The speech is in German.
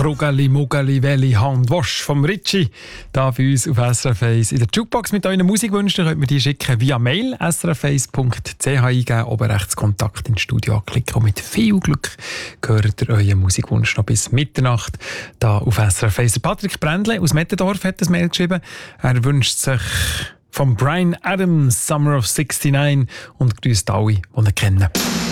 Krugali, Mugali, Welli, Hand, Wasch vom Ritchie. Da bei uns auf SRF 1 in der Jukebox mit euren Musikwünschen. Könnt ihr die schicken via Mail srf1.ch eingeben, oben rechts Kontakt ins Studio anklicken. Und mit viel Glück gehört ihr euren Musikwunsch noch bis Mitternacht da auf SRF 1. Patrick Brändle aus Mettendorf hat das Mail geschrieben. Er wünscht sich von Bryan Adams Summer of '69 und grüßt alle, die ihn kennen.